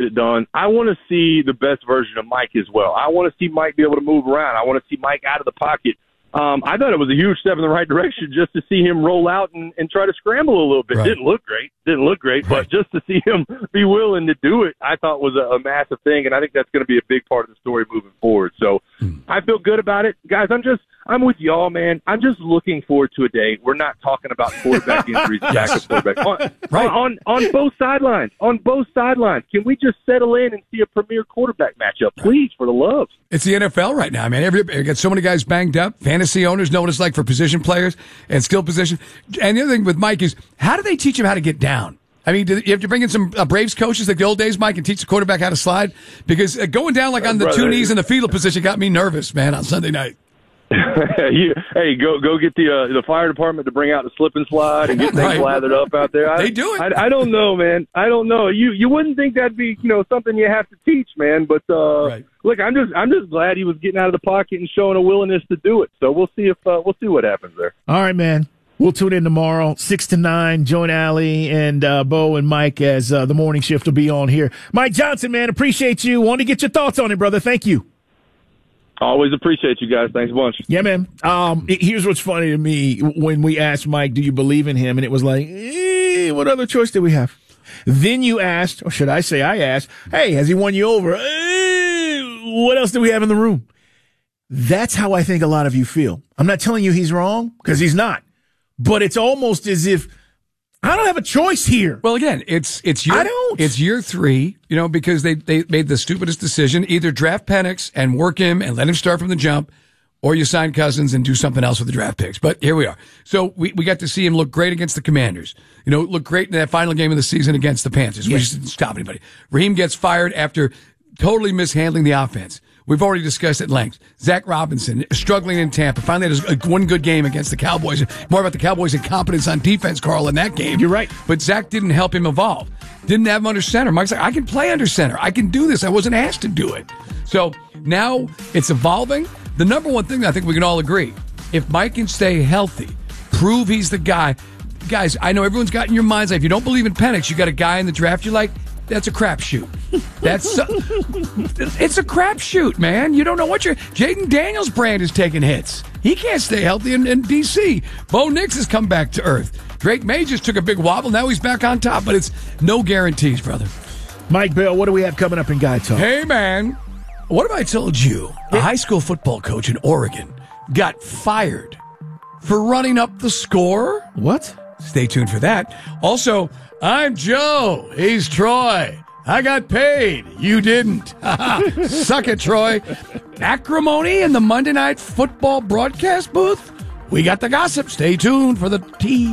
it done. I want to see the best version of Mike as well. I want to see Mike be able to move around. I want to see Mike out of the pocket. I thought it was a huge step in the right direction just to see him roll out and try to scramble a little bit. Right. Didn't look great, but just to see him be willing to do it, I thought was a massive thing, and I think that's going to be a big part of the story moving forward. So I feel good about it. Guys, I'm with y'all, man. I'm just looking forward to a day we're not talking about quarterback injuries, backup quarterback. On both sidelines. On both sidelines. Can we just settle in and see a premier quarterback matchup, please, for the love? It's the NFL right now, man. You got so many guys banged up. Fantasy owners know what it's like for position players and skill position. And the other thing with Mike is, how do they teach him how to get down? I mean, do you have to bring in some Braves coaches like the old days, Mike, and teach the quarterback how to slide? Because going down like on the two knees in the fetal position got me nervous, man, on Sunday night. Hey, go get the fire department to bring out the slip and slide and get things lathered up out there. They do it. I don't know, man. I don't know. You wouldn't think that'd be something you have to teach, man. But look, I'm just glad he was getting out of the pocket and showing a willingness to do it. So we'll see what happens there. All right, man. We'll tune in tomorrow, 6 to 9. Join Allie and Bo and Mike as the morning shift will be on here. Mike Johnson, man, appreciate you. Want to get your thoughts on it, brother. Thank you. Always appreciate you guys. Thanks a bunch. Yeah, man. Here's what's funny to me when we asked Mike, do you believe in him? And it was like, what other choice did we have? Then you asked, or should I say I asked, hey, has he won you over? What else do we have in the room? That's how I think a lot of you feel. I'm not telling you he's wrong, because he's not. But it's almost as if I don't have a choice here. Well, again, it's year 3, because they made the stupidest decision: either draft Penix and work him and let him start from the jump, or you sign Cousins and do something else with the draft picks. But here we are. So we got to see him look great against the Commanders. Look great in that final game of the season against the Panthers. Yeah. We just didn't stop anybody. Raheem gets fired after totally mishandling the offense. We've already discussed at length. Zach Robinson struggling in Tampa. Finally had one good game against the Cowboys. More about the Cowboys' incompetence on defense, Carl, in that game. You're right. But Zach didn't help him evolve. Didn't have him under center. Mike's like, I can play under center. I can do this. I wasn't asked to do it. So now it's evolving. The number one thing I think we can all agree, if Mike can stay healthy, prove he's the guy. Guys, I know everyone's got in your minds, like, if you don't believe in Penix, you got a guy in the draft you like, that's a crapshoot. It's a crapshoot, man. You don't know what Jaden Daniels' brand is taking hits. He can't stay healthy in D.C. Bo Nix has come back to earth. Drake May just took a big wobble. Now he's back on top, but it's no guarantees, brother. Mike Bell, what do we have coming up in Guy Talk? Hey, man. What if I told you a high school football coach in Oregon got fired for running up the score? What? Stay tuned for that. Also, I'm Joe. He's Troy. I got paid. You didn't. Suck it, Troy. Acrimony in the Monday Night Football broadcast booth? We got the gossip. Stay tuned for the tea.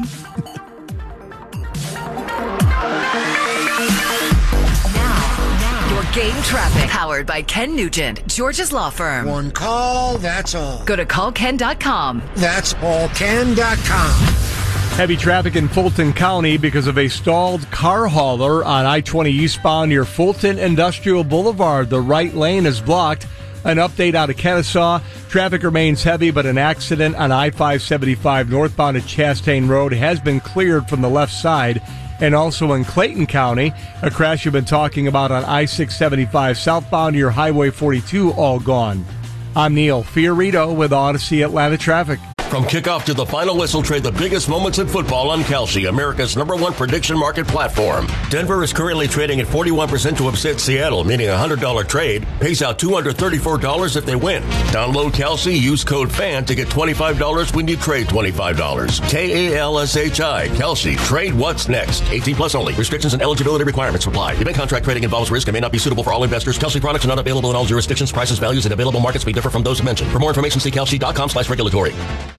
Now, your game traffic. Powered by Ken Nugent, George's Law Firm. One call, that's all. Go to callken.com. That's allken.com. Heavy traffic in Fulton County because of a stalled car hauler on I-20 eastbound near Fulton Industrial Boulevard. The right lane is blocked. An update out of Kennesaw. Traffic remains heavy, but an accident on I-575 northbound at Chastain Road has been cleared from the left side. And also in Clayton County, a crash you've been talking about on I-675 southbound near Highway 42, all gone. I'm Neil Fiorito with Odyssey Atlanta Traffic. From kickoff to the final whistle, trade the biggest moments in football on Kalshi, America's #1 prediction market platform. Denver is currently trading at 41% to upset Seattle, meaning a $100 trade pays out $234 if they win. Download Kalshi, use code FAN to get $25 when you trade $25. Kalshi, Kalshi, trade what's next. 18 plus only. Restrictions and eligibility requirements apply. Event contract trading involves risk and may not be suitable for all investors. Kalshi products are not available in all jurisdictions. Prices, values, and available markets may differ from those mentioned. For more information, see kalshi.com/regulatory.